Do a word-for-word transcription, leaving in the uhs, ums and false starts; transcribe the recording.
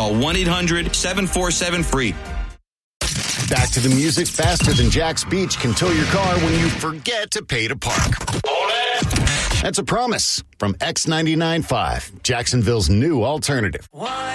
Call one eight hundred seven four seven free. Back to the music faster than Jack's Beach can tow your car when you forget to pay to park. That's a promise from X ninety-nine point five, Jacksonville's new alternative.